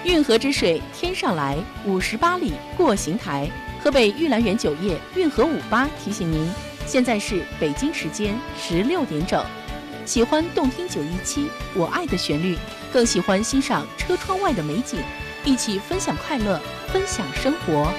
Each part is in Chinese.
运河之水天上来，58里过邢台。河北玉兰园酒业运河58提醒您，现在是北京时间16点整。喜欢动听917我爱的旋律，更喜欢欣赏车窗外的美景，一起分享快乐，分享生活。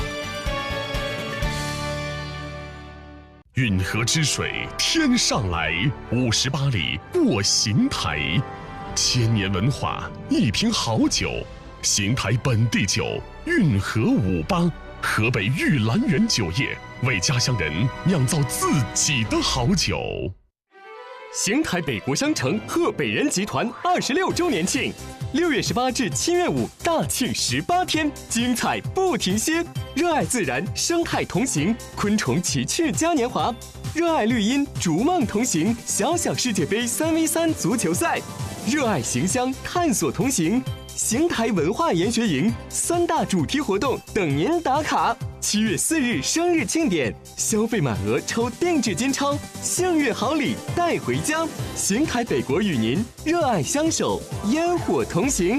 运河之水天上来，58里过邢台。千年文化，一瓶好酒，邢台本地酒运河58，河北玉兰园酒业为家乡人酿造自己的好酒。 邢台北国商城贺北人集团26周年庆，6月18至7月5大庆18天，精彩不停歇。热爱自然，生态同行，昆虫奇趣嘉年华；热爱绿荫，逐梦同行，小小世界杯3v3足球赛；热爱邢乡，探索同行。邢台文化研学营3大主题活动等您打卡。7月4日生日庆典，消费满额抽定制金钞，幸运好礼带回家。邢台北国与您热爱相守，烟火同行。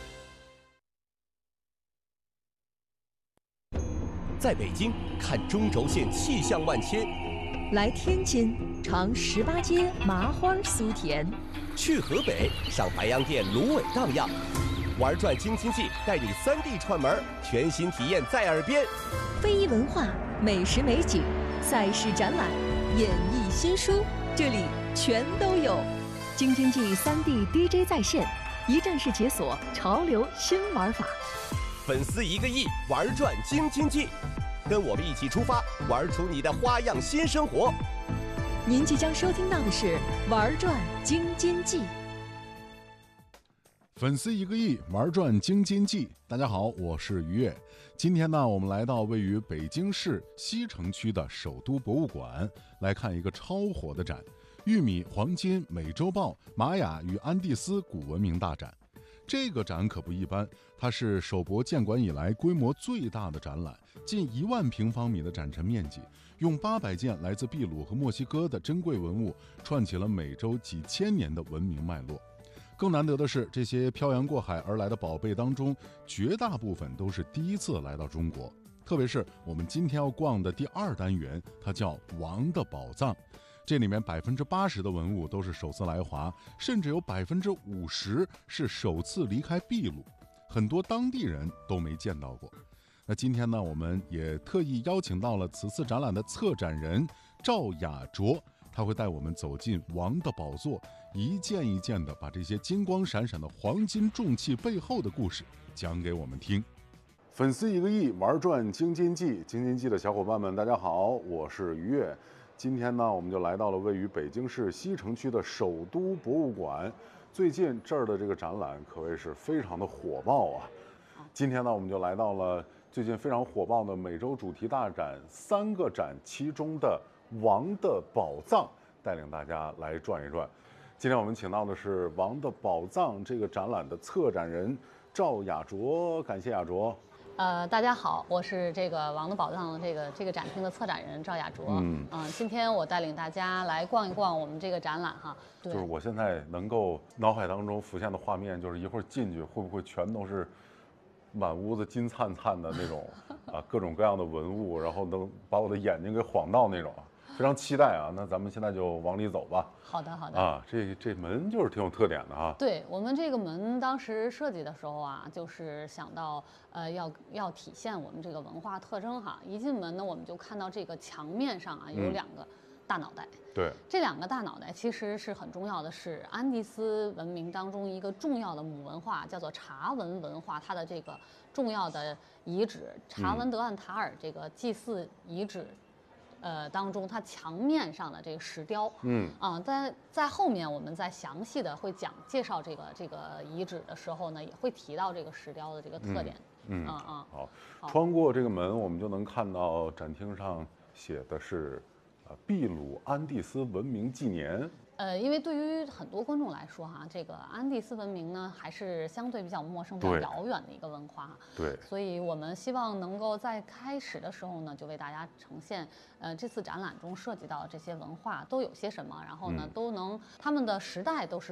在北京看中轴线气象万千， 来天津尝18街麻花酥甜， 去河北赏白洋淀芦苇荡漾。玩转京津冀带你3D 串门，全新体验在耳边。 非遗文化、美食美景、赛事展览、演艺新书，这里全都有。京津冀3D DJ 在线，一站式解锁潮流新玩法。 粉丝1个亿，玩转京津冀，跟我们一起出发，玩出你的花样新生活。 您即将收听到的是玩转京津冀。 粉丝1个亿，玩转京津冀。大家好，我是于越。今天呢，我们来到位于北京市西城区的首都博物馆，来看一个超火的展——玉米、黄金、美洲豹、玛雅与安第斯古文明大展。这个展可不一般，它是首博建馆以来规模最大的展览，近1万平方米的展陈面积，用800件来自秘鲁和墨西哥的珍贵文物串起了美洲几千年的文明脉络。更难得的是，这些漂洋过海而来的宝贝当中，绝大部分都是第一次来到中国。特别是我们今天要逛的第2单元，它叫王的宝藏。这里面80%的文物都是首次来华，甚至有50%是首次离开秘鲁，很多当地人都没见到过。那今天呢，我们也特意邀请到了此次展览的策展人赵雅卓，他会带我们走进王的宝座，一件一件的把这些金光闪闪的黄金重器背后的故事讲给我们听。粉丝1个亿，玩转京津冀。京津冀的小伙伴们，大家好，我是于越。今天呢，我们就来到了位于北京市西城区的首都博物馆。最近这儿的这个展览可谓是非常的火爆啊。今天呢，我们就来到了最近非常火爆的美洲主题大展3个展其中的王的宝藏，带领大家来转一转。今天我们请到的是王的宝藏这个展览的策展人赵雅卓，感谢雅卓。 大家好，我是这个王的宝藏这个展厅的策展人赵雅卓。今天我带领大家来逛一逛我们这个展览哈。对， 就是我现在能够脑海当中浮现的画面，就是一会儿进去会不会全都是满屋子金灿灿的那种各种各样的文物，然后能把我的眼睛给晃到那种非常期待啊！那咱们现在就往里走吧。 好的，好的。 这门就是挺有特点的啊。 对，我们这个门当时设计的时候啊，就是想到要体现我们这个文化特征哈。一进门呢，我们就看到这个墙面上啊有2个大脑袋。 对， 这2个大脑袋其实是很重要的，是安第斯文明当中一个重要的母文化，叫做查文文化，它的这个重要的遗址查文德安塔尔这个祭祀遗址。当中它墙面上的这个石雕，在后面我们在详细的会介绍这个遗址的时候呢，也会提到这个石雕的这个特点。 好，穿过这个门，我们就能看到展厅上写的是秘鲁安第斯文明纪年。 因为对于很多观众来说哈，这个安第斯文明呢还是相对比较陌生、比较遥远的一个文化。 对， 所以我们希望能够在开始的时候呢，就为大家呈现，这次展览中涉及到这些文化都有些什么，然后呢，他们的时代都是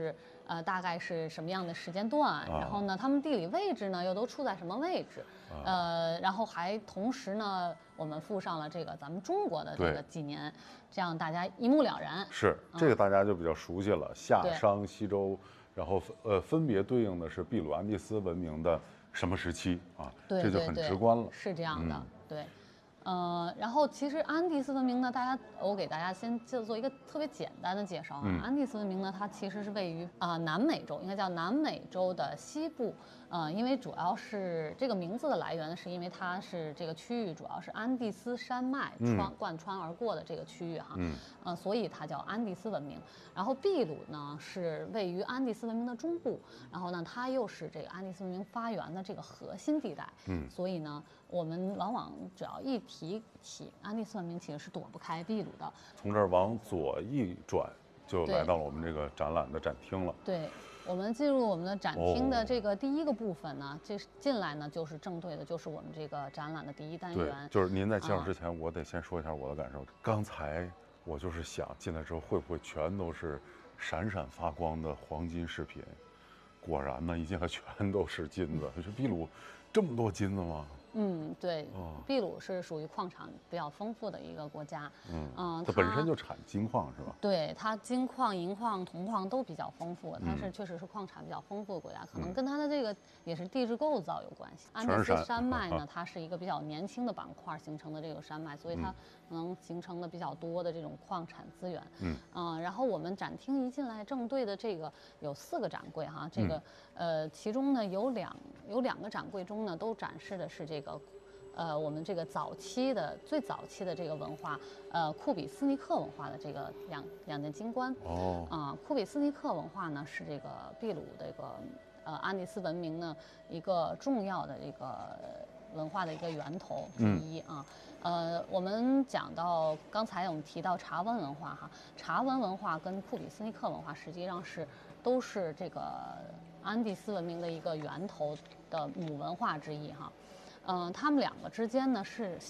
大概是什么样的时间段，然后呢，他们地理位置呢又都处在什么位置，然后还同时呢，我们附上了这个咱们中国的这个纪年，这样大家一目了然。 是这个大家就比较熟悉了，夏商西周，然后分别对应的是秘鲁安第斯文明的什么时期啊？ 对， 这就很直观了。 是这样的，对。然后其实安第斯文明呢，我给大家先做一个特别简单的介绍啊。安第斯文明呢，它其实是位于南美洲，应该叫南美洲的西部。因为主要是这个名字的来源呢，是因为它是这个区域主要是安第斯山脉贯穿而过的这个区域哈。所以它叫安第斯文明。然后秘鲁呢是位于安第斯文明的中部，然后呢它又是这个安第斯文明发源的这个核心地带。所以呢我们往往只要一提起安第斯文明，其实是躲不开秘鲁的。 从这儿往左一转，就来到了我们这个展览的展厅了。 对。我们进入我们的展厅的这个第一个部分呢，这进来呢就是正对的，就是我们这个展览的第一单元。 对，就是您在介绍之前，我得先说一下我的感受。刚才我就是想进来之后会不会全都是闪闪发光的黄金饰品？果然呢，一进来全都是金子。这秘鲁这么多金子吗？ 对，秘鲁是属于矿产比较丰富的一个国家。 它本身就产金矿是吧？ 对，它金矿、银矿、铜矿都比较丰富，它确实是矿产比较丰富的国家，可能跟它的这个也是地质构造有关系。安第斯山脉呢，它是一个比较年轻的板块形成的这个山脉，所以它可能形成了比较多的这种矿产资源。然后我们展厅一进来，正对的这个有4个展柜哈，这个其中呢有两个展柜中呢都展示的是这个。我们这个最早期的这个文化，库比斯尼克文化的这个两件金棺。库比斯尼克文化呢是这个秘鲁这个安第斯文明呢一个重要的这个文化的一个源头之一啊。我们讲到刚才我们提到查温文化哈，查温文化跟库比斯尼克文化实际上都是这个安第斯文明的一个源头的母文化之一哈。他们两个之间呢是